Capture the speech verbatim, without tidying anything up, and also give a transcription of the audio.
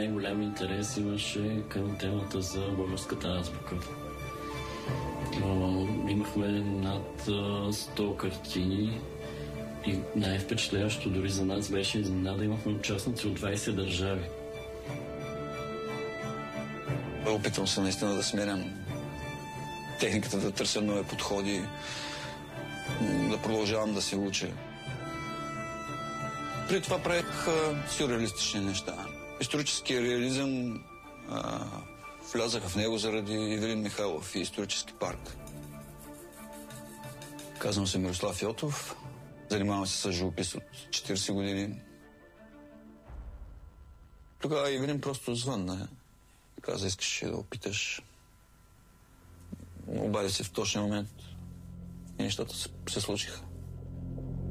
Голям интерес имаше към темата за българската азбука. Имахме над сто картини и най-впечатляващо дори за нас беше изненада. Имахме участници от двайсет държави. Опитвам се наистина да сменям техниката, да търся нови подходи, да продължавам да се уча. При това правих сюрреалистични неща. Историческия реализъм а, влязаха в него заради Ивелин Михайлов и исторически парк. Казвам се Мирослав Йотов. Занимавам се с живопис от четирийсет години. Тогава Ивелин просто звънна. Каза, искаш да опиташ. Обади се в точния момент и нещата се, се случиха.